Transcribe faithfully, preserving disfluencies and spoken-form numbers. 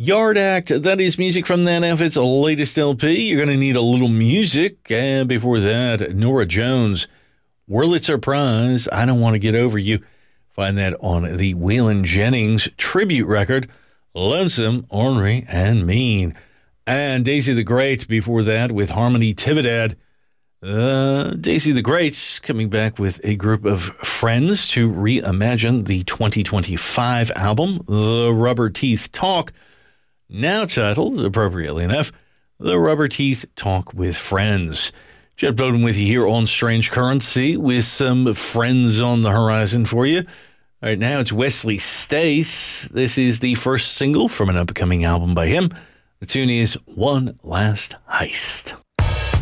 Yard Act, that is music from that outfit's latest L P. You're going to need a little music. And before that, Norah Jones, Wurlitzer Prize, I Don't Want to Get Over You. Find that on the Waylon Jennings tribute record, Lonesome, Ornery, and Mean. And Daisy the Great before that with Harmony Tividad. Uh, Daisy the Great coming back with a group of friends to reimagine the twenty twenty-five album, The Rubber Teeth Talk, now titled, appropriately enough, The Rubber Teeth Talk with Friends. Jed Bowden with you here on Strange Currency with some friends on the horizon for you. All right, now it's Wesley Stace. This is the first single from an upcoming album by him. The tune is One Last Heist.